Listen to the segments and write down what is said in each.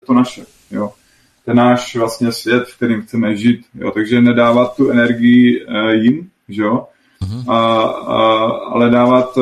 to naše, jo. Ten náš vlastně svět, v kterém chceme žít, jo. Takže nedávat tu energii jim, jo, ale dávat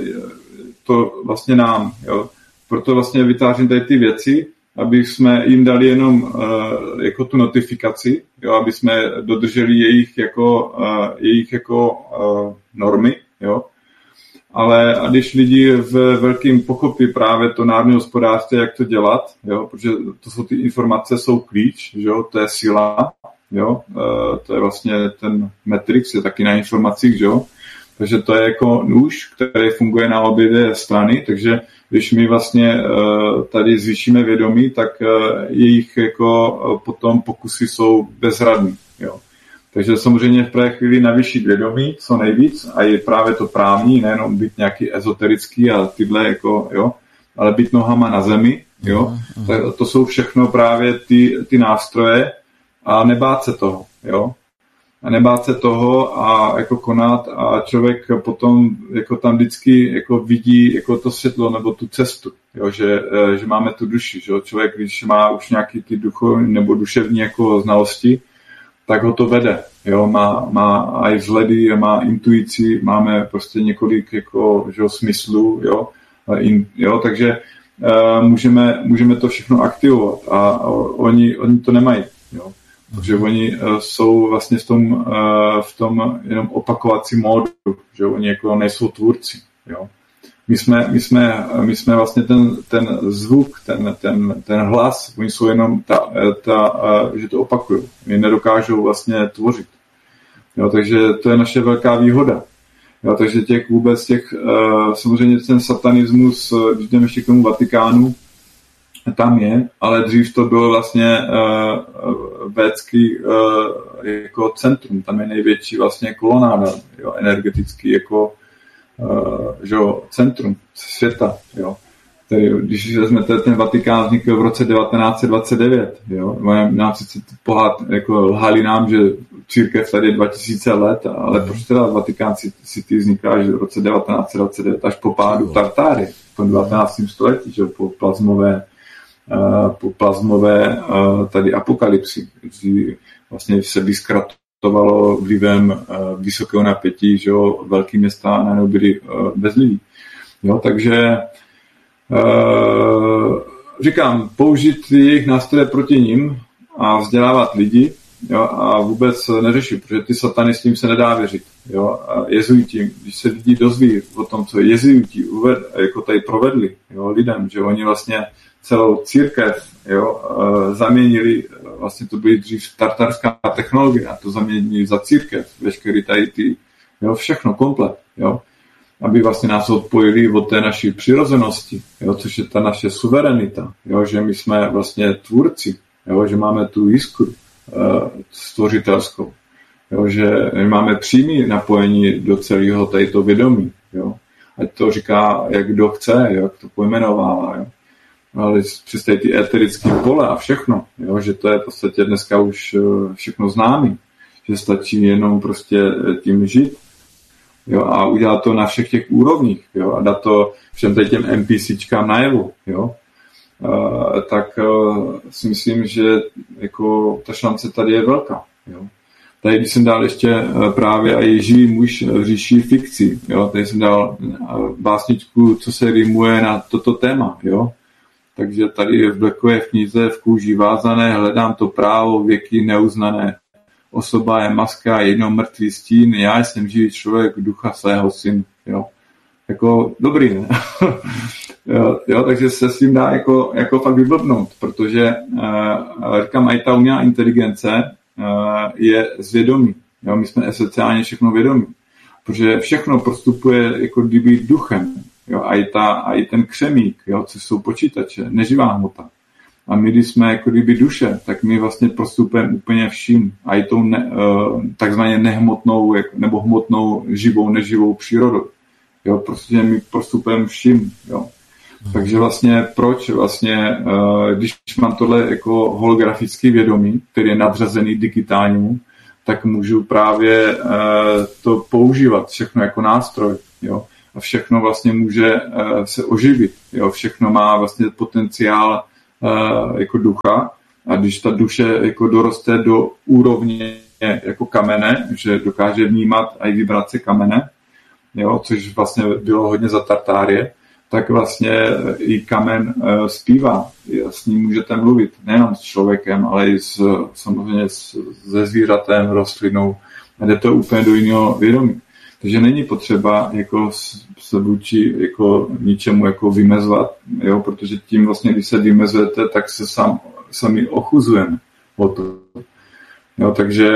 to vlastně nám, jo. Proto vlastně vytvářím tady ty věci, aby jsme jim dali jenom jako tu notifikaci, jo, aby jsme dodrželi jejich normy, jo. Ale a když lidi v velkým pochopí právě to národní hospodářství, jak to dělat, jo, protože to jsou ty informace, jsou klíč, jo, to je síla, jo, to je vlastně ten Matrix, je taky na informacích, jo, takže to je jako nůž, který funguje na obě dvě strany, takže když my vlastně tady zvýšíme vědomí, tak jejich jako potom pokusy jsou bezradný, jo. Takže samozřejmě v pravé chvíli navýšit vědomí co nejvíc a je právě to právní, nejenom být nějaký ezoterický a tyhle jako, jo, ale být nohama na zemi, jo. To jsou všechno právě ty nástroje a nebát se toho, jo. A nebát se toho a jako konat a člověk potom jako tam vždycky jako vidí jako to světlo nebo tu cestu, jo, že máme tu duši, že člověk, když má už nějaký ty duchovní nebo duševní jako znalosti, tak ho to vede, jo, má i vzhledy, má intuici, máme prostě několik jako, že, smyslů, jo, takže můžeme to všechno aktivovat a oni to nemají, jo. Protože oni jsou vlastně v tom jenom opakovacím módu, že oni jako nejsou tvůrci, jo. My jsme vlastně ten zvuk, ten hlas, oni jsou jenom že to opakují. Oni nedokážou vlastně tvořit. Jo, takže to je naše velká výhoda. Jo, takže samozřejmě ten satanismus, když jdeme ještě k tomu Vatikánu, tam je, ale dřív to bylo vlastně védský jako centrum, tam je největší vlastně kolonáda, jo, energetický jako že centrum světa, jo. Tedy, když vezmete ten Vatikán vznikl v roce 1929, jo. Nám sice jako lhali nám, že církev tady je 2000 let, ale proč teda Vatikán City vznikla až v roce 1929 až po pádu Tartáry v tom 19. století, že po plazmové tady apokalypsy, kdy vlastně se vyskratovalo vlivem vysokého napětí, že jo, velký města najednou byly bez lidí. Jo, takže říkám, použít jejich nástroje proti nim a vzdělávat lidi, jo, a vůbec neřešit, protože ty satanistům se nedá věřit. Jo, a jezuiti, když se lidi dozví o tom, co jezuiti jako tady provedli, jo, lidem, že oni vlastně celou církev, jo, zaměnili, vlastně to byly dřív tartarská technologie a to zaměnili za církev, veškerý tady ty, jo, všechno komplet, jo, aby vlastně nás odpojili od té naší přirozenosti, jo, což je ta naše suverenita, jo, že my jsme vlastně tvůrci, jo, že máme tu jiskru stvořitelskou, jo, že máme přímé napojení do celého tadyto vědomí, jo, ať to říká, jak kdo chce, jak to pojmenovává, jo. Ale přes ty eterické pole a všechno, jo, že to je v podstatě dneska už všechno známý, že stačí jenom prostě tím žít, jo, a udělat to na všech těch úrovních, jo, a dát to všem těm NPCčkám najevo, jo, tak si myslím, že jako ta šance tady je velká, jo. Tady, když jsem dal ještě právě i živý muž v říši fikcí, jo, tady jsem dal básničku, co se rýmuje na toto téma, jo. Takže tady v Blackové v knize v kůži vázané hledám to právo věky neuznané. Osoba je maska, jedno mrtvý stín, já jsem živý člověk, ducha svého synu. Jo. Jako dobrý, ne? jo, takže se s tím dá jako fakt vyblbnout, protože říkám, i ta umělá inteligence je zvědomí. Jo, my jsme esenciálně všechno vědomí, protože všechno prostupuje jako kdyby duchem. Jo, a i ten křemík, jo, co jsou počítače, neživá hmota. A my, když jsme jako kdyby duše, tak my vlastně prostupujeme úplně vším. A i tou takzvaně nehmotnou nebo hmotnou živou, neživou přírodou. Jo, prostě my prostupujeme vším. Jo. Takže vlastně proč vlastně, když mám tohle jako holografický vědomí, který je nadřazený digitálnímu, tak můžu právě to používat všechno jako nástroj. Jo. A všechno vlastně může se oživit. Jo? Všechno má vlastně potenciál jako ducha, a když ta duše jako doroste do úrovně jako kamene, že dokáže vnímat i vibrace kamene, jo, což vlastně bylo hodně za Tartárie, tak vlastně i kamen zpívá. S ním můžete mluvit nejenom s člověkem, ale i samozřejmě se zvířatem, rostlinou. A jde to úplně do jiného vědomí. Takže není potřeba jako se vůči jako ničemu jako vymezovat, jo, protože tím vlastně, když se vymezujete, tak se sami ochuzujeme o to. Jo, takže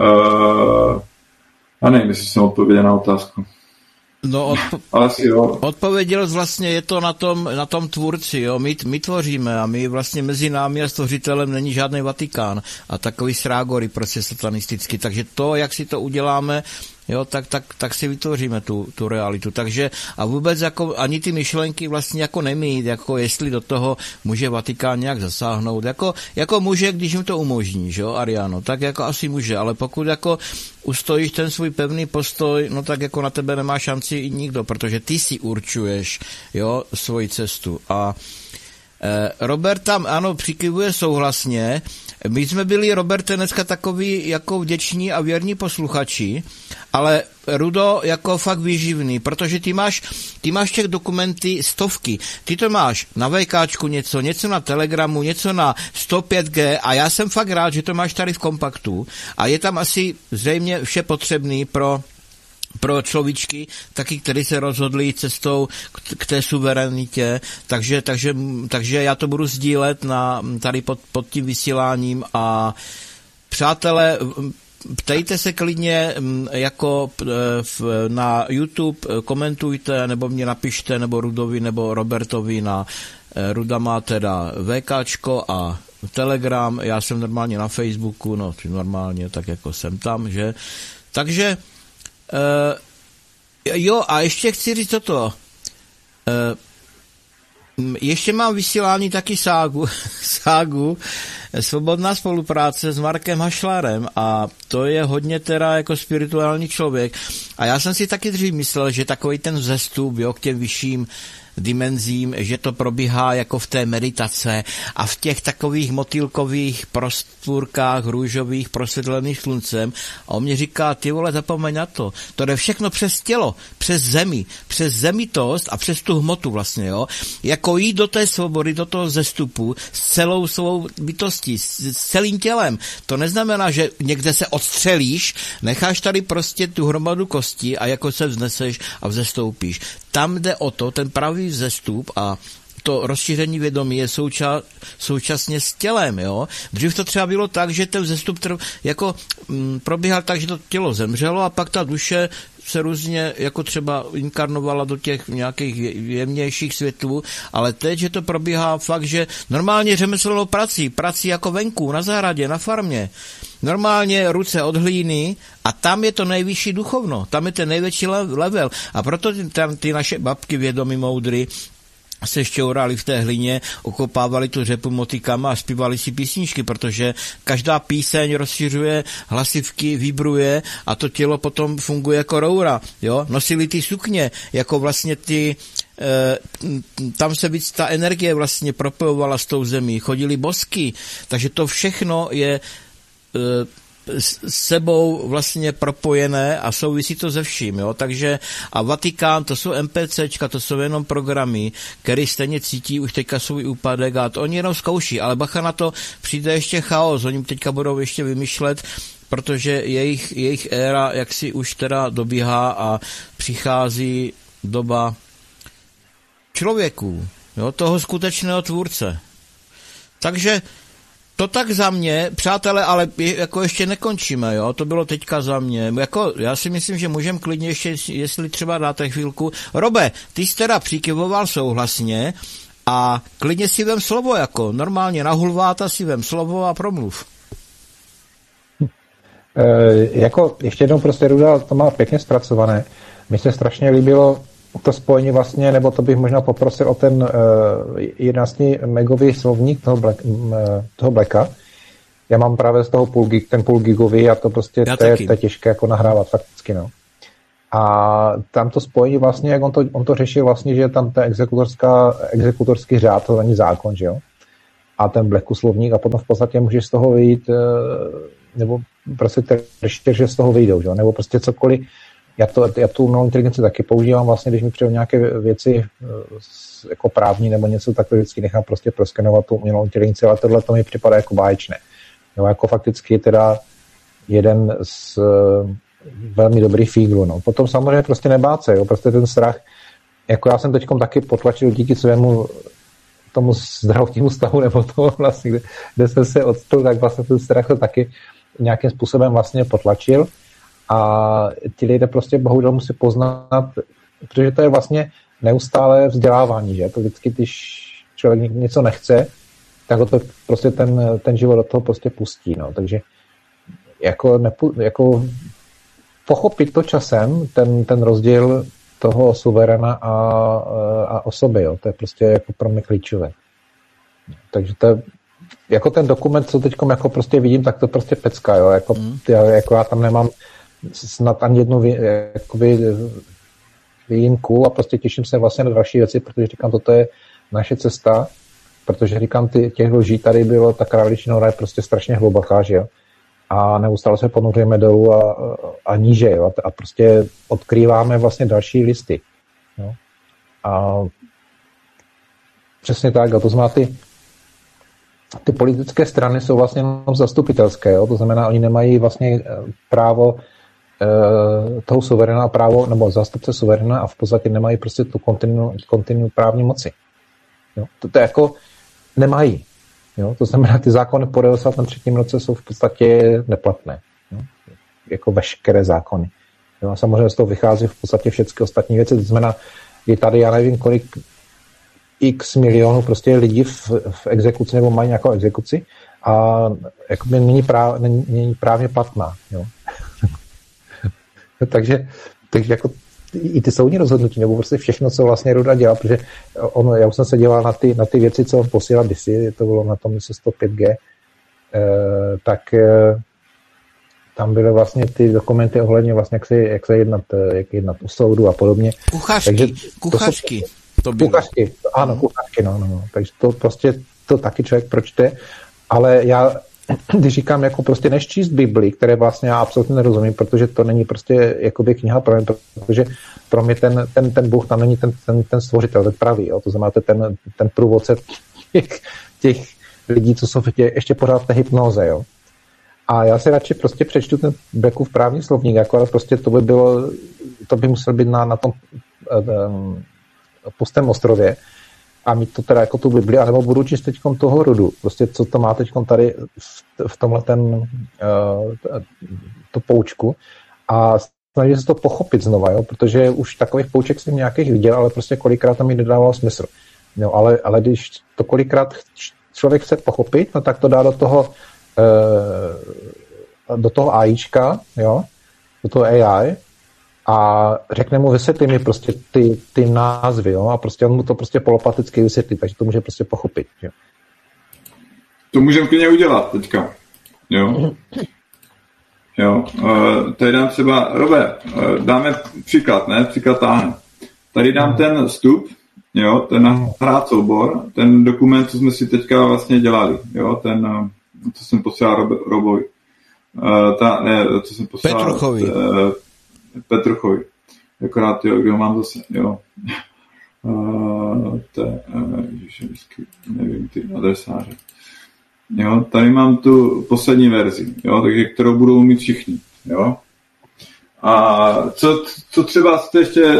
a nevím, jestli jsem odpověděl na otázku. No, jo. Odpověděl vlastně je to na tom tvůrci, jo. My tvoříme a my vlastně mezi námi a stvořitelem není žádný Vatikán a takový srágory prostě satanisticky, takže to, jak si to uděláme, jo, tak si vytvoříme tu realitu. Takže a vůbec jako ani ty myšlenky vlastně jako nemít, jako jestli do toho může Vatikán nějak zasáhnout, jako může, když jim to umožní, že jo, Ariano, tak jako asi může, ale pokud jako ustojíš ten svůj pevný postoj, no tak jako na tebe nemá šanci i nikdo, protože ty si určuješ, jo, svoji cestu. A Robert tam, ano, přikyvuje souhlasně. My jsme byli, Roberte, dneska takový jako vděční a věrní posluchači, ale Rudo jako fakt výživný, protože ty máš těch dokumenty stovky. Ty to máš na VKčku něco na Telegramu, něco na 105G a já jsem fakt rád, že to máš tady v kompaktu a je tam asi zřejmě vše potřebný pro človíčky, taky, který se rozhodli cestou k té suverenitě, takže já to budu sdílet tady pod tím vysíláním a přátelé, ptejte se klidně jako na YouTube, komentujte, nebo mě napište, nebo Rudovi, nebo Robertovi Ruda má teda VKčko a Telegram, já jsem normálně na Facebooku, no normálně, tak jako jsem tam, že? Takže jo, a ještě chci říct toto. Ještě mám vysílání taky ságu Svobodná spolupráce s Markem Hašlárem a to je hodně teda jako spirituální člověk. A já jsem si taky dřív myslel, že takový ten vzestup, jo, k těm vyšším dimenzím, že to probíhá jako v té meditace a v těch takových motýlkových prostvůrkách růžových prosvětlených sluncem a on mě říká, ty vole, zapomeň na to. To jde všechno přes tělo, přes zemitost a přes tu hmotu vlastně, jo. Jako jít do té svobody, do toho vzestupu s celou svou bytostí, s celým tělem. To neznamená, že někde se odstřelíš, necháš tady prostě tu hromadu kostí a jako se vzneseš a vzestoupíš. Tam jde o to, ten pravý vzestup a to rozšíření vědomí je současně s tělem, jo. Dřív to třeba bylo tak, že ten vzestup jako probíhal tak, že to tělo zemřelo a pak ta duše se různě jako třeba inkarnovala do těch nějakých jemnějších světů, ale teď, že to probíhá fakt, že normálně řemeslnou prací jako venku, na zahradě, na farmě, normálně ruce od hlíny a tam je to nejvyšší duchovno, tam je ten největší level a proto ty naše babky vědomí moudry se šťourali v té hlině, okopávali tu řepu motykama a zpívali si písničky, protože každá píseň rozšiřuje hlasivky, vibruje a to tělo potom funguje jako roura, jo? Nosili ty sukně, jako vlastně tam se víc ta energie vlastně propojovala s tou zemí, chodili bosky, takže to všechno je s sebou vlastně propojené a souvisí to se vším, jo, takže a Vatikán, to jsou MPCčka, to jsou jenom programy, který stejně cítí už teďka svůj úpadek a to oni jenom zkouší, ale bacha na to, přijde ještě chaos, oni teďka budou ještě vymýšlet, protože jejich éra jaksi už teda dobíhá a přichází doba člověků, jo, toho skutečného tvůrce. Takže to tak za mě, přátelé, ale jako ještě nekončíme, jo, to bylo teďka za mě. Jako, já si myslím, že můžeme klidně ještě, jestli třeba dáte chvílku. Robe, ty jsi teda přikyvoval souhlasně a klidně si vem slovo, jako normálně na hulváta si vem slovo a promluv. Jako ještě jednou prostě Ruda to má pěkně zpracované. Mně se strašně líbilo to spojení vlastně, nebo to bych možná poprosil o ten 11 megový slovník toho Blacka. Já mám právě z toho ten půl gigový a to prostě to je těžké jako nahrávat fakticky, no. A tam to spojení vlastně, jak on to řešil vlastně, že tam ta exekutorský řád, to není zákon, že jo. a ten Blacku slovník a potom v podstatě můžeš z toho vyjít, nebo prostě že z toho vyjdou, že? Nebo prostě cokoliv. Já tu umělou inteligenci taky používám vlastně, když mi přijde nějaké věci jako právní nebo něco, tak to vždycky nechám prostě proskenovat tu umělou inteligenci, ale tohle to mi připadá jako báječné. Jo, jako fakticky teda jeden z velmi dobrých fíglů. No. Potom samozřejmě prostě nebát se, jo, prostě ten strach, jako já jsem teďkom taky potlačil díky svému tomu zdravotnímu stavu, nebo toho vlastně, kde jsem se odstl, tak vlastně ten strach to taky nějakým způsobem vlastně potlačil a ti lidé prostě bohužel musí poznat, protože to je vlastně neustále vzdělávání, že to vždycky, když člověk něco nechce, tak to prostě ten život do toho prostě pustí, no, takže jako pochopit to časem, ten rozdíl toho suveréna a osoby, jo, to je prostě jako pro mě klíčové. Takže to je, jako ten dokument, co teďkom jako prostě vidím, tak to prostě pecka, jo, jako já tam nemám snad ani jednu výjimku a prostě těším se vlastně na další věci, protože říkám, toto je naše cesta, protože říkám, těch lží tady bylo, ta králičí nora je prostě strašně hluboká, že jo, a neustále se ponoříme dolů a níže, jo, a prostě odkrýváme vlastně další listy, jo. A přesně tak, a to znamená, ty politické strany jsou vlastně jenom zastupitelské, jo? To znamená, oni nemají vlastně právo toho suveréna právo, nebo zástupce suveréna a v podstatě nemají prostě tu kontinu právní moci. Jo? To jako nemají. Jo? To znamená, ty zákony po 93. roce jsou v podstatě neplatné. Jo? Jako veškeré zákony. Jo? A samozřejmě z toho vychází v podstatě všechny ostatní věci. To znamená, je tady, já nevím, kolik x milionů prostě lidí v exekuci nebo mají nějakou exekuci a jakoby není právně platná. Jo? takže jako i ty soudní rozhodnutí, nebo prostě všechno, co vlastně Ruda dělá, protože já už jsem se dělal na ty věci, co on posílal kdysi, to bylo na tom 105G, tak tam byly vlastně ty dokumenty ohledně vlastně, jak se jednat u soudu a podobně. Kuchařky. Kuchařky, ano, kuchařky, no. Takže to prostě to taky člověk pročte, ale já, když říkám, jako prostě než číst Bibli, které vlastně já absolutně nerozumím, protože to není prostě jakoby kniha pro mě, protože pro mě ten Bůh tam není ten stvořitel, ten pravý, jo? To znamená ten průvodce těch lidí, co jsou ještě pořád v té hypnoze, jo. A já si radši prostě přečtu ten Beckův právní slovník, jako, ale prostě to by muselo být na tom pustém ostrově a mít to teda jako tu Bibli, anebo budu číst teďkom toho Rudu, prostě co to má teďkom tady v tomhle to poučku a snaží se to pochopit znova, jo, protože už takových pouček jsem nějakých viděl, ale prostě kolikrát tam mi nedávalo smysl. Jo, ale když to kolikrát člověk chce pochopit, no tak to dá do toho AIčka, jo, do toho AI a řekne mu, vysvětli mi prostě ty názvy, jo, a prostě on mu to prostě polopaticky vysvětlí, takže to může prostě pochopit, jo. To můžeme klidně udělat teďka, jo. Jo, tady dám třeba, Robe, dáme příklad, ne? Příklad táhne. Tady dám ten vstup, jo, ten nahrát soubor, ten dokument, co jsme si teďka vlastně dělali, jo, ten, co jsem posílal Robovi. Co jsem posílal Petruchovi. Akorát, jo, kde ho mám zase, jo. Nevím, ty adresáře. Jo, tady mám tu poslední verzi, jo, takže kterou budou mít všichni, jo. A co třeba jste ještě,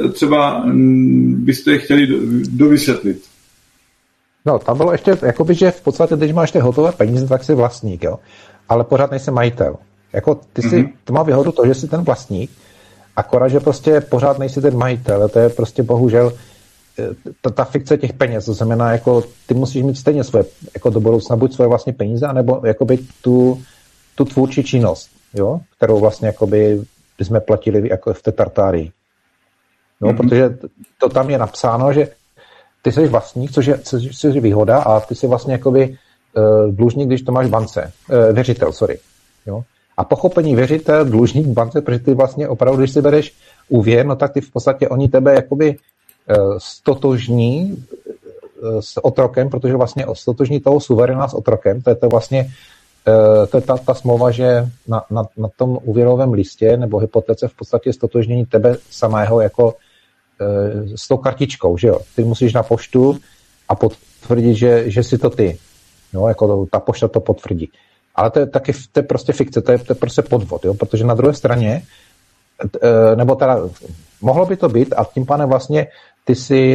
byste chtěli dovysvětlit? No, tam bylo ještě, jakoby, že v podstatě, když máš ty hotové peníze, tak jsi vlastník, jo. Ale pořád nejsi majitel. Jako to má výhodu to, že jsi ten vlastník, akorát, že prostě pořád nejsi ten majitel. To je prostě bohužel ta fikce těch peněz. To znamená, jako ty musíš mít stejně svoje, jako do budoucna buď svoje vlastní peníze, anebo jakoby tu tvůrčí činnost, jo, kterou vlastně jakoby jsme platili jako v té Tartárii. No, protože to tam je napsáno, že ty jsi vlastník, což je výhoda, a ty jsi vlastně jakoby dlužník, když to máš v bance. Věřitel, sorry. Jo? A pochopení věřitel, dlužník v bance, protože ty vlastně opravdu, když si bereš úvěr, no tak ty v podstatě oni tebe jakoby stotožní s otrokem, protože vlastně stotožní toho suveréna s otrokem, to je to vlastně to je ta smlouva, že na tom úvěrovém listě nebo hypotéce v podstatě stotožnění tebe samého jako s tou kartičkou, že jo. Ty musíš na poštu a potvrdit, že jsi to ty. No, jako ta pošta to potvrdí. Ale to je prostě fikce, to je prostě podvod, jo, protože na druhé straně, nebo teda mohlo by to být a tím pádem vlastně ty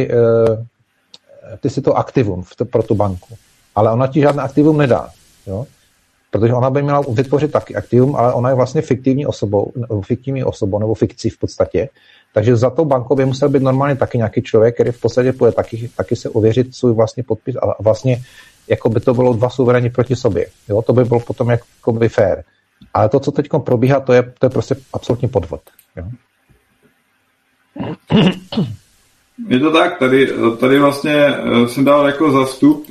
si to aktivum pro tu banku. Ale ona ti žádné aktivum nedá, jo. Protože ona by měla vytvořit taky aktivum, ale ona je vlastně fiktivní osobou nebo fikcí v podstatě. Takže za tou bankou by musel být normálně taky nějaký člověk, který v podstatě půjde taky se ověřit svůj vlastní podpis a vlastně jako by to bylo dva suveréni proti sobě. Jo? To by bylo potom jako by fair. Ale to, co teď probíhá, to je prostě absolutní podvod. Jo? Je to tak, tady vlastně jsem dal jako zastup,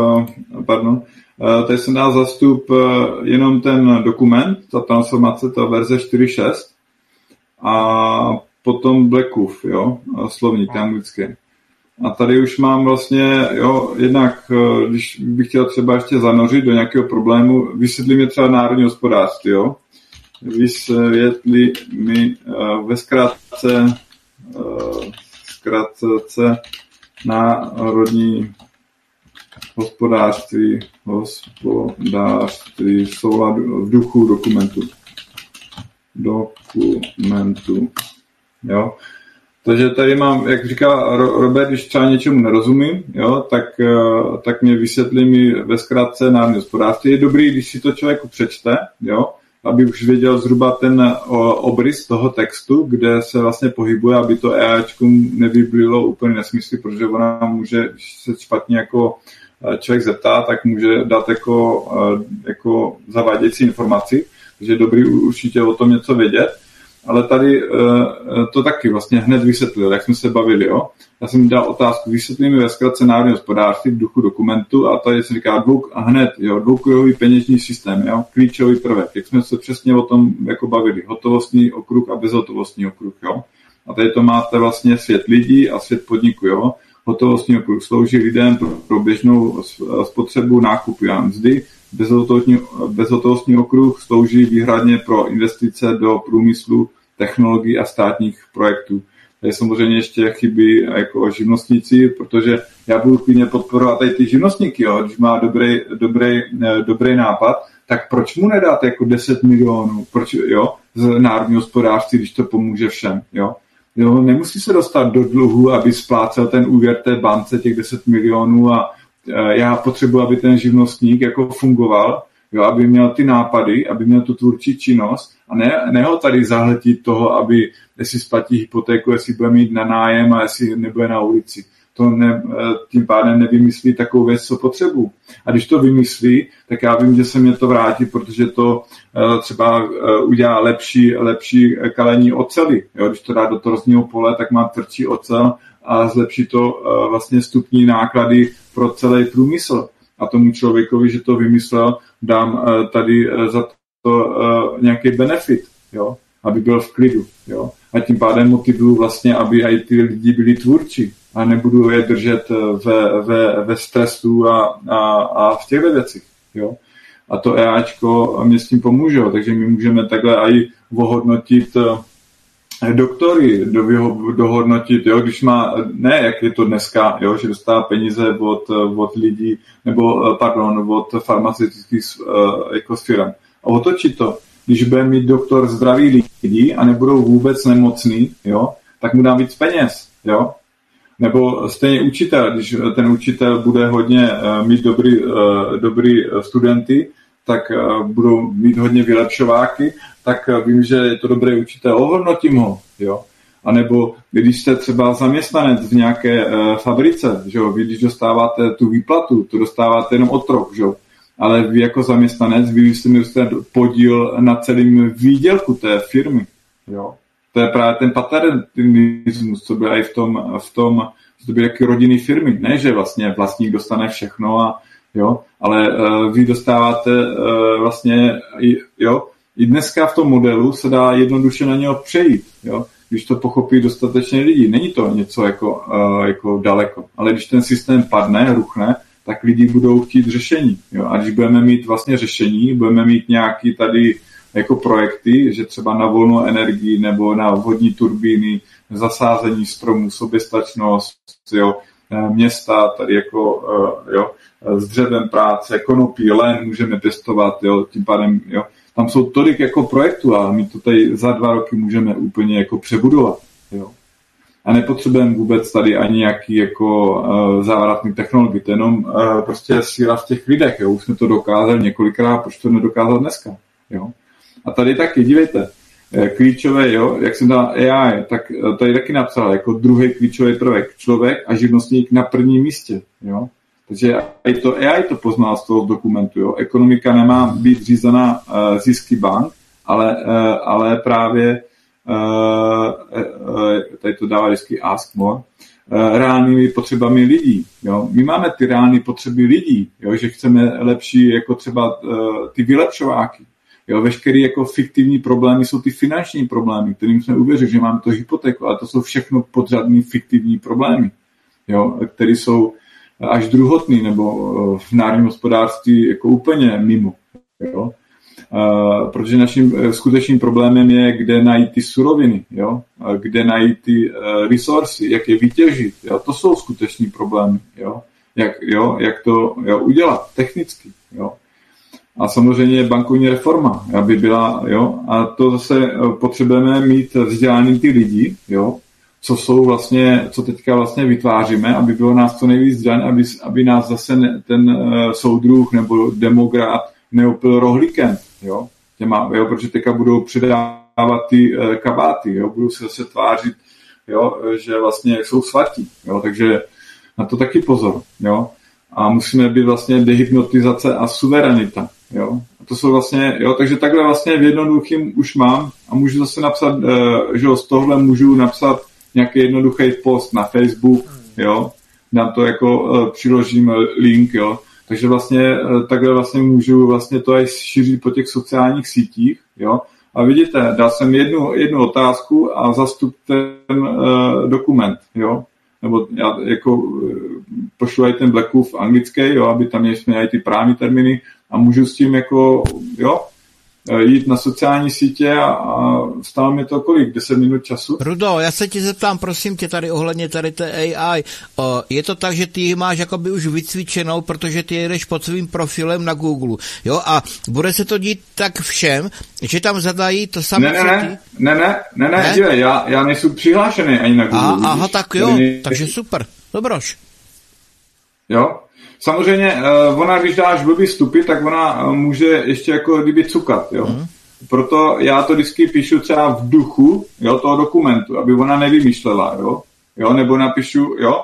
tady jsem dal zastup jenom ten dokument, ta transformace, ta verze 4.6 a potom Blackův, jo, slovník anglický. A tady už mám vlastně, jo, jednak, když bych chtěl třeba ještě zanořit do nějakého problému, vysvětlí mě třeba národní hospodářství, jo. Vysvětlí mi ve zkratce národní hospodářství v souladu v duchu dokumentu. Jo. Takže tady mám, jak říká Robert, když třeba něčemu nerozumím, jo, tak mě vysvětlí mi ve zkratce národní hospodářství. Je dobrý, když si to člověku přečte, jo, aby už věděl zhruba ten obrys toho textu, kde se vlastně pohybuje, aby to EAčku nevyblilo úplně nesmysly, protože ona může, když se špatně jako člověk zeptá, tak může dát jako zavádějící informaci, takže je dobrý určitě o tom něco vědět. Ale tady to taky vlastně hned vysvětlil, jak jsme se bavili, jo. Já jsem dal otázku, vysvětlí mi ve zkratce národní hospodářství v duchu dokumentu a tady se říká dvoukruhový peněžní systém, jo, klíčový prvek, jak jsme se přesně o tom jako bavili, hotovostní okruh a bezhotovostní okruh, jo. A tady to máte vlastně svět lidí a svět podniku, jo. Hotovostní okruh slouží lidem pro běžnou spotřebu, nákupy a mzdy. Bezhotovostní okruh slouží výhradně pro investice do průmyslu, technologií a státních projektů. Tady samozřejmě ještě chybí jako živnostníci, protože já budu klidně podporovat tady ty živnostníky, jo. Když má dobrý nápad, tak proč mu nedát jako 10 milionů z národního hospodářství, když to pomůže všem, jo? Jo, nemusí se dostat do dluhu, aby splácel ten úvěr té bance těch 10 milionů a já potřebuji, aby ten živnostník jako fungoval, jo, aby měl ty nápady, aby měl tu tvůrčí činnost a ne ho tady zahltit toho, aby jestli splatí hypotéku, jestli bude mít na nájem a jestli nebude na ulici. Tím pádem nevymyslí takovou věc, co potřebuji. A když to vymyslí, tak já vím, že se mě to vrátí, protože to třeba udělá lepší kalení oceli. Jo? Když to dá do torzního pole, tak má tvrdší ocel a zlepší to vlastně vstupní náklady pro celý průmysl. A tomu člověkovi, že to vymyslel, dám tady za to nějaký benefit, jo? Aby byl v klidu. Jo? A tím pádem motivuju vlastně, aby i ty lidi byli tvůrčí a nebudu je držet ve stresu a v těchto věcích. Jo? A to EAčko mě s tím pomůže, takže my můžeme takhle i ohodnotit doktory, dohodnotit, jo, když má, ne jak je to dneska, jo, že dostává peníze od lidí, od farmaceutických jako firm. A otočit to, když bude mít doktor zdravý lidí a nebudou vůbec nemocný, jo, tak mu dám víc peněz, jo. Nebo stejně učitel, když ten učitel bude hodně mít dobrý studenty, tak budou mít hodně vylepšováky, tak vím, že je to dobrý učitel, ohodnotím ho, jo. A nebo když jste třeba zaměstnanec v nějaké fabrice, že jo, vy když dostáváte tu výplatu, to dostáváte jenom od rok, že jo. Ale vy jako zaměstnanec, vy jste podíl na celém výdělku té firmy, jo. To je právě ten paternalismus, co byl i v tom, to byly jaký rodinný firmy, ne, že vlastně vlastník dostane všechno ale vy dostáváte vlastně, jo, i dneska v tom modelu se dá jednoduše na něho přejít, jo. když to pochopí dostatečně lidí. Není to něco jako daleko, ale když ten systém padne, ruchne, tak lidi budou chtít řešení. Jo? A když budeme mít vlastně řešení, budeme mít nějaký tady jako projekty, že třeba na volnou energii nebo na vodní turbíny, zasázení stromů, soběstačnost, jo, města tady jako jo, s dřevem práce, konopí, len můžeme pěstovat, jo, tím pádem, jo. Tam jsou tolik jako projektů a my to tady za 2 roky můžeme úplně jako přebudovat, jo. A nepotřebujeme vůbec tady ani nějaký jako závratný technologie, to je jenom prostě síla v těch lidech, jo. Už jsme to dokázali několikrát, proč to nedokázat dneska, jo. A tady taky, dívejte, klíčové, jo, jak jsem dal AI, tak tady taky napsal jako druhý klíčový prvek, člověk a živnostník na prvním místě, jo. Takže AI to pozná z toho dokumentu, jo. Ekonomika nemá být řízená zisky bank, ale právě tady to dává vždycky ask more, reálnými potřebami lidí, jo. My máme ty reální potřeby lidí, jo, že chceme lepší, jako třeba ty vylepšováky. Jo, veškerý jako fiktivní problémy jsou ty finanční problémy, kterým jsme uvěřili, že máme to hypotéku, ale to jsou všechno podřadný fiktivní problémy, jo, které jsou až druhotný nebo v národním hospodářství jako úplně mimo. Jo. Protože naším skutečným problémem je, kde najít ty suroviny, jo, kde najít ty resursy, jak je vytěžit. Jo. To jsou skuteční problémy. Jo. Jak to udělat technicky. Jo. A samozřejmě bankovní reforma, aby byla, jo, a to zase potřebujeme mít vzdělaný ty lidi, jo, co teďka vlastně vytváříme, aby bylo nás co nejvíc vzdělaný, aby nás zase ten soudruh nebo demográt neopil rohlíkem, jo, protože teďka budou předávat ty kabáty, jo, budou se zase tvářit, jo, že vlastně jsou svatí, jo, takže na to taky pozor, jo, a musíme být vlastně dehypnotizace a suverenita. Jo. A to jsou vlastně, jo, takže takhle vlastně v jednoduchým už mám a můžu zase napsat, že z tohle můžu napsat nějaký jednoduchý post na Facebook, jo, dám to jako, přiložím link, jo, takže vlastně takhle vlastně můžu vlastně to aj šířit po těch sociálních sítích, jo, a vidíte, dal jsem jednu otázku a zastup ten dokument, jo, nebo já jako pošlu aj ten Blackwood anglický, jo, aby tam jsme aj ty právní termíny a můžu s tím jako, jo, jít na sociální sítě a stálo mi to kolik? 10 minut času? Rudo, já se ti zeptám, prosím tě, tady ohledně tady té AI. Je to tak, že ty ji máš jakoby už vycvičenou, protože ty jedeš pod svým profilem na Google, jo, a bude se to dít tak všem, že tam zadají to samé, Ne, dívej, já nejsem přihlášený ani na Google. Aha, tak jo, takže super, dobroš. Jo, samozřejmě, ona, když dáš blbý vstupy, tak ona může ještě jako kdyby cukat, jo. Proto já to vždycky píšu třeba v duchu, jo, toho dokumentu, aby ona nevymýšlela, jo, nebo napíšu, jo,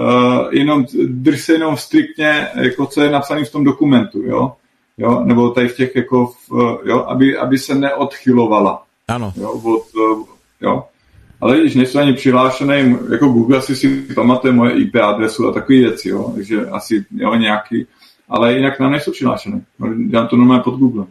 drž se jenom striktně, jako co je napsané v tom dokumentu, jo, nebo tady v těch, jako, jo, aby se neodchylovala. Ano. Jo. Ale když nejsou ani přihlášený, jako Google si pamatuje moje IP adresu a takové věci, jo, takže asi, jo, nějaký, ale jinak nám nejsou přihlášený. Dám to normálně pod Google.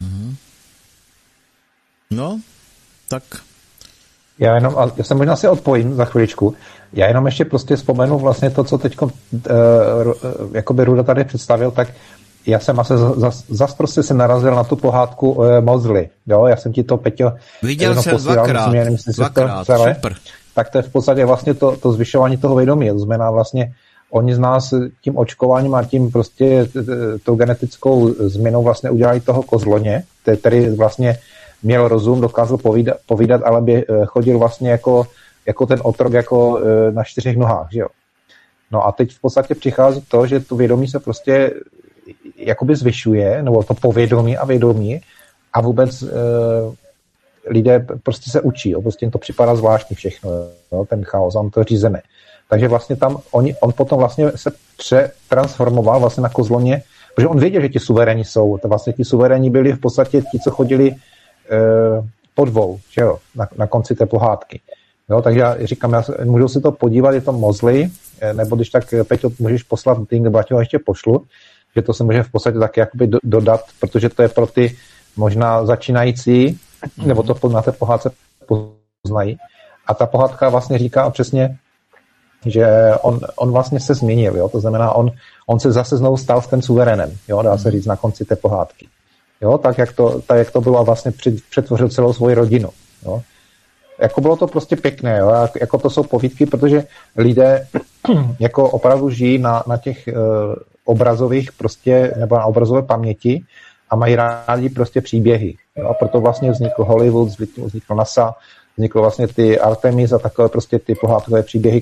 No, tak. Já se možná si odpojím za chviličku. Já jenom ještě prostě vzpomenu vlastně to, co teďko jakoby Ruda tady představil, tak já jsem asi zas prostě se narazil na tu pohádku Mozli. Jo, já jsem ti to, Peťo, viděl jsem dvakrát, super. Tak to je v podstatě vlastně to zvyšování toho vědomí. To znamená vlastně, oni z nás tím očkováním a tím prostě tou genetickou změnou vlastně udělali toho kozloně, který vlastně měl rozum, dokázal povídat, ale by chodil vlastně jako ten otrok jako na 4 nohách, že jo. No a teď v podstatě přichází to, že to vědomí se prostě jakoby zvyšuje, nebo to povědomí a vědomí a vůbec lidé prostě se učí, jo, prostě jim to připadá zvláštní všechno, jo, ten chaos, on to řízené. Takže vlastně tam on potom vlastně se přetransformoval vlastně na kozloně, protože on věděl, že ti suveréni jsou, to vlastně ti suveréni byli v podstatě ti, co chodili po dvou, že jo, na konci té pohádky. Jo, takže já říkám, můžu si to podívat, je to Mozli, nebo když tak, Peťo, můžeš poslat link, nebo já ti ho ještě pošlu, že to se může v podstatě taky jakoby dodat, protože to je pro ty možná začínající, nebo to na té pohádce poznají. A ta pohádka vlastně říká přesně, že on vlastně se změnil, jo? To znamená, on se zase znovu stal ten suverénem, jo? Dá se říct na konci té pohádky. Jo? Tak, jak to bylo a vlastně přetvořil celou svoji rodinu. Jo? Jako bylo to prostě pěkné, jo? Jako to jsou povídky, protože lidé jako opravdu žijí na těch obrazových prostě, nebo na obrazové paměti a mají rádi prostě příběhy. Jo? A proto vlastně vznikl Hollywood, vznikl NASA, vzniklo vlastně ty Artemis a takové prostě ty pohádkové příběhy,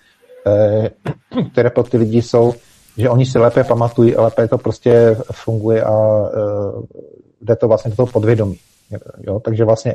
které pro ty lidi jsou, že oni si lépe pamatují, lépe to prostě funguje a jde to vlastně do toho podvědomí. Jo? Takže vlastně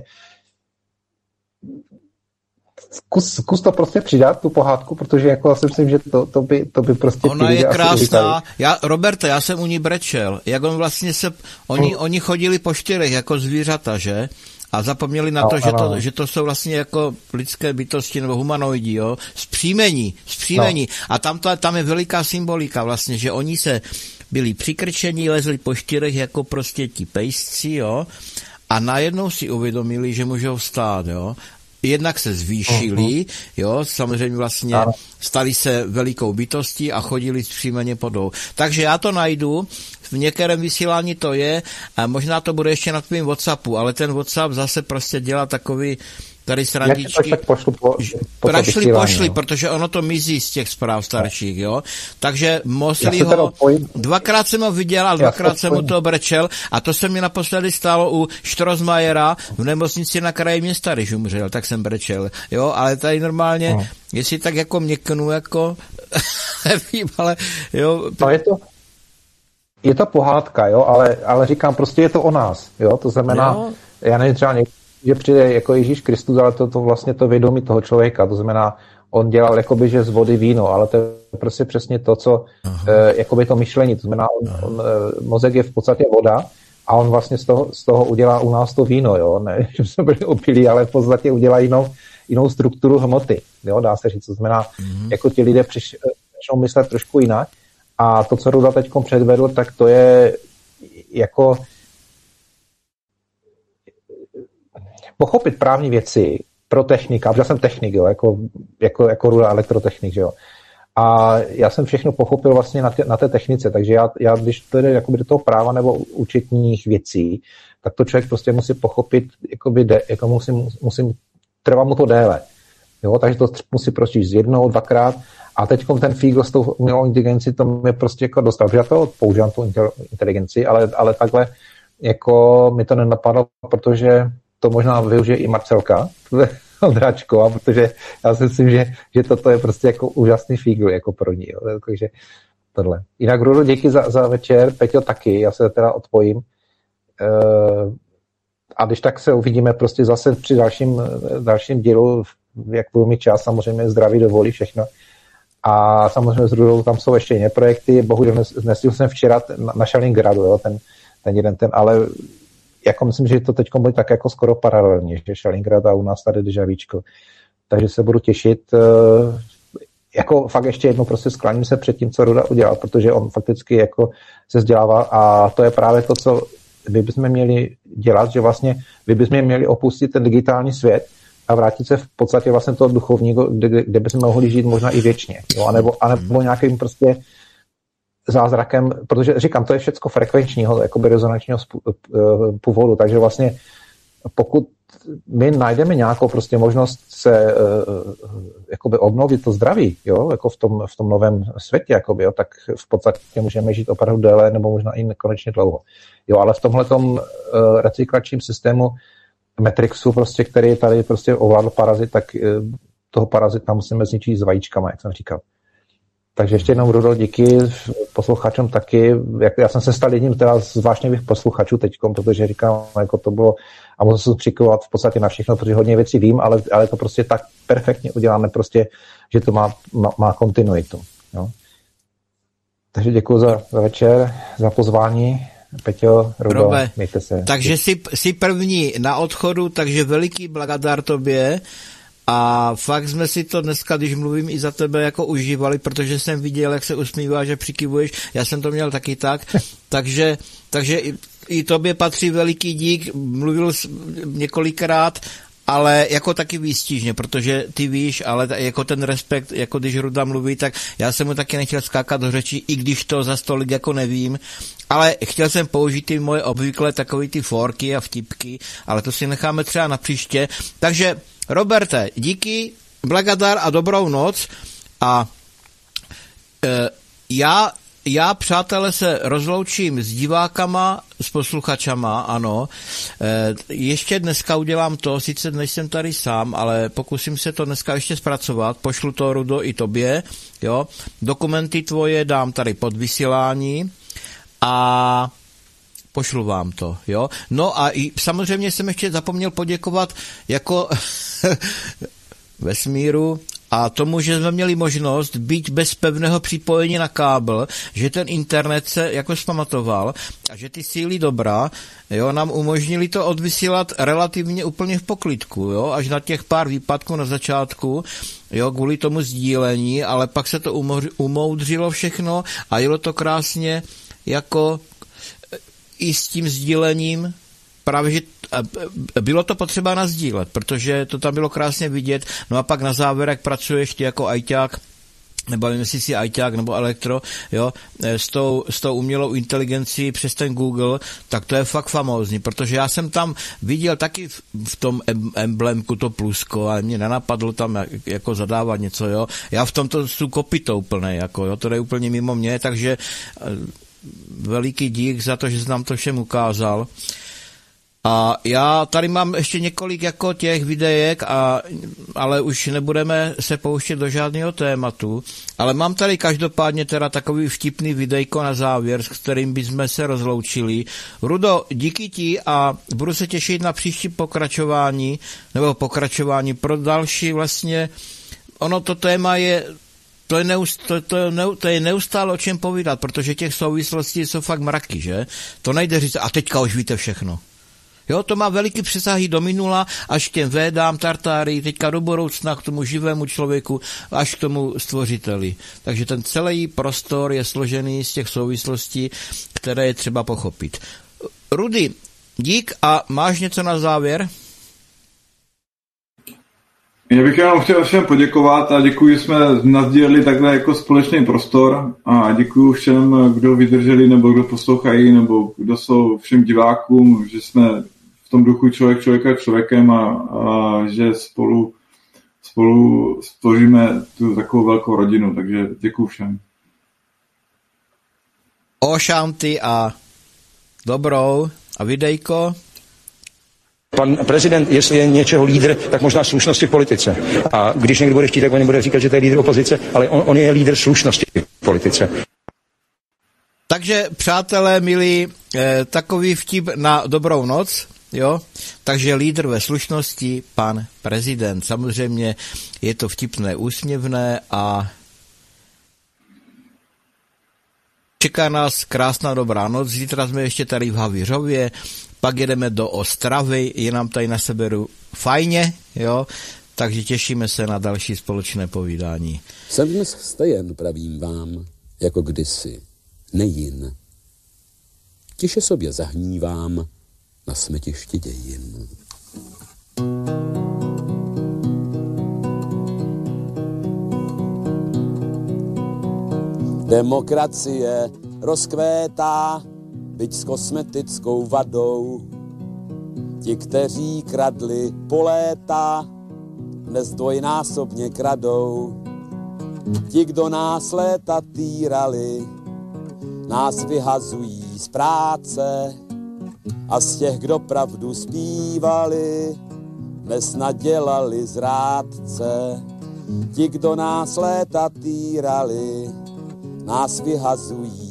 zkus to prostě přidat, tu pohádku, protože jako já si myslím, že to by prostě... Ona je krásná. Roberte, já jsem u ní brečel. Jak on vlastně oni chodili po 4 jako zvířata, že? A zapomněli na to, že to jsou vlastně jako lidské bytosti nebo humanoidi, jo? Zpříjmení. A tam je veliká symbolika vlastně, že oni se byli přikrčení, lezli po 4 jako prostě ti pejsci, jo? A najednou si uvědomili, že můžou vstát, jo? Jednak se zvýšili, jo, samozřejmě vlastně stali se velikou bytostí a chodili zpříjmeně podou. Takže já to najdu, v některém vysílání to je, a možná to bude ještě na tvým WhatsAppu, ale ten WhatsApp zase prostě dělá takový tady srandičky. Já Pošli, protože ono to mizí z těch zpráv starších, jo. Takže Mosley ho, 2krát jsem ho viděl a 2krát jsem mu to brečel a to se mi naposledy stalo u Štrosmajera v nemocnici na kraji města, když umřel, tak jsem brečel, jo, ale tady normálně, jestli tak jako měknu, jako, nevím, ale jo. No je to pohádka, jo, ale říkám, prostě je to o nás, jo, to znamená, jo. Já nevím, třeba že přijde jako Ježíš Kristus, ale to vlastně to vědomí toho člověka, to znamená, on dělal jakoby, že z vody víno, ale to je prostě přesně to, co jakoby to myšlení, to znamená, mozek je v podstatě voda a on vlastně z toho udělá u nás to víno, jo, ne, že jsme byli opilí, ale v podstatě udělá jinou strukturu hmoty, jo, dá se říct, to znamená, jako ti lidé začnou myslet trošku jinak a to, co Ruda teďkom předvedl, tak to je jako pochopit právní věci pro technika, protože já jsem technik, jo, jako Ruda elektrotechnik, jo. A já jsem všechno pochopil vlastně na té technice, takže já když to jde jakoby do toho práva nebo účetních věcí, tak to člověk prostě musí pochopit, jako musím trvá mu to déle. Jo, takže to musí pročíst 1, 2krát a teďkom ten Fiegel s tou umělou inteligenci to mě prostě jako dostal, protože já to používám tu inteligenci, ale takhle jako mi to nenapadlo, protože to možná využije i Marcelka, Ondráčková, protože já si myslím, že toto je prostě jako úžasný Fiegel jako pro ní. Jo. Takže tohle. Jinak Rudo, díky za večer, Peťo taky, já se teda odpojím. A když tak se uvidíme prostě zase při dalším dílu, jak budu mít čas, samozřejmě zdraví dovolí všechno. A samozřejmě s Rudou tam jsou ještě jiné projekty, bohužel nestihl jsem včera na Stalingradu, jo, ten jeden, ale jako myslím, že to teď bude tak jako skoro paralelně, že Stalingrad a u nás tady Dežavíčko. Takže se budu těšit. Jako fakt ještě jednou prostě skláním se před tím, co Ruda udělal, protože on fakticky jako se vzdělává a to je právě to, co my bychom měli dělat, že vlastně my bychom měli opustit ten digitální svět a vrátit se v podstatě vlastně toho duchovního, kde bychom mohli žít možná i věčně. Jo? Anebo nějakým prostě zázrakem, protože říkám, to je všecko frekvenčního, jakoby rezonančního původu, takže vlastně pokud my najdeme nějakou prostě možnost se jakoby obnovit to zdraví, jo, jako v tom novém světě, jakoby, jo, tak v podstatě můžeme žít opravdu déle nebo možná i nekonečně dlouho. Jo, ale v tomhletom recyklačním systému Matrixu, prostě, který tady prostě ovládl parazit, tak toho parazita musíme zničit s vajíčkama, jak jsem říkal. Takže ještě jednou, Rudo, díky posluchačům taky. Já jsem se stal jedním teda z vášnivých posluchačů teďkom, protože říkám, jako to bylo, a musím se přikovat v podstatě na všechno, protože hodně věcí vím, ale to prostě tak perfektně uděláme prostě, že to má kontinuitu. Jo. Takže děkuji za večer, za pozvání. Peťo, Rudo, mějte se. Takže jsi první na odchodu, takže veliký blagadár tobě. A fakt jsme si to dneska, když mluvím i za tebe, jako užívali, protože jsem viděl, jak se usmíváš, že přikivuješ. Já jsem to měl taky tak. Takže i tobě patří veliký dík. Mluvil několikrát ale jako taky výstižně, protože ty víš, ale jako ten respekt, jako když Ruda mluví, tak já jsem mu taky nechtěl skákat do řeči, i když to za stolik jako nevím, ale chtěl jsem použít ty moje obvykle takový ty forky a vtipky, ale to si necháme třeba na příště. Takže Roberte, díky, blagadar a dobrou noc a já, přátelé, se rozloučím s divákama, s posluchačama, ano. Ještě dneska udělám to, sice nejsem tady sám, ale pokusím se to dneska ještě zpracovat, pošlu to, Rudo, i tobě, jo. Dokumenty tvoje dám tady pod vysílání a pošlu vám to, jo. No a samozřejmě jsem ještě zapomněl poděkovat jako vesmíru a tomu, že jsme měli možnost být bez pevného připojení na kábel, že ten internet se jako zpamatoval a že ty síly dobra, jo, nám umožnili to odvysílat relativně úplně v poklidku, jo, až na těch pár výpadků na začátku, jo, kvůli tomu sdílení, ale pak se to umoudřilo všechno a jelo to krásně jako i s tím sdílením. Právě, že bylo to potřeba nasdílet, protože to tam bylo krásně vidět, no a pak na závěr, jak pracuješ ty jako ajťák, nebo nevím, jestli jsi ajťák nebo elektro, jo, s tou umělou inteligencí přes ten Google, tak to je fakt famózní, protože já jsem tam viděl taky v tom emblemku to plusko, ale mě nenapadlo tam jako zadávat něco, jo. Já v tomto jsou kopitou plné, jako, jo, to je úplně mimo mě, takže veliký dík za to, že jsi nám to všem ukázal. A já tady mám ještě několik jako těch videjek, ale už nebudeme se pouštět do žádného tématu, ale mám tady každopádně teda takový vtipný videjko na závěr, s kterým bychom se rozloučili. Rudo, díky ti a budu se těšit na příští pokračování pro další vlastně, ono to téma je, to je neustále o čem povídat, protože těch souvislostí jsou fakt mraky, že? To nejde říct, a teďka už víte všechno. Jo, to má veliký přesahy do minula, až k těm Védám, Tartárii, teďka do budoucna k tomu živému člověku, až k tomu stvořiteli. Takže ten celý prostor je složený z těch souvislostí, které je třeba pochopit. Rudy, dík a máš něco na závěr? Já bych jenom chtěl všem poděkovat a děkuji, že jsme nasdíleli takhle jako společný prostor a děkuji všem, kdo vydrželi nebo kdo poslouchají nebo kdo jsou všem divákům, že jsme v tom duchu člověka člověkem a že spolu stvoříme tu takovou velkou rodinu, takže děkuji všem. Ošanty a dobrou a videjko. Pan prezident, jestli je něčeho lídr, tak možná slušnosti v politice. A když někdo bude chtít, tak on nebude říkat, že to je lídr opozice, ale on je lídr slušnosti v politice. Takže, přátelé milí, takový vtip na dobrou noc, jo? Takže lídr ve slušnosti, pan prezident. Samozřejmě je to vtipné, úsměvné a čeká nás krásná dobrá noc. Zítra jsme ještě tady v Havířově, pak jedeme do Ostravy, je nám tady na severu fajně, jo, takže těšíme se na další společné povídání. Jsem dnes vstajen, pravím vám, jako kdysi, nejin. Tiše sobě zahnívám na smetišti dějin. Demokracie rozkvétá, byť s kosmetickou vadou. Ti, kteří kradli po léta, dnes dvojnásobně kradou. Ti, kdo nás léta týrali, nás vyhazují z práce. A z těch, kdo pravdu zpívali, dnes nadělali zrádce. Ti, kdo nás léta týrali, nás vyhazují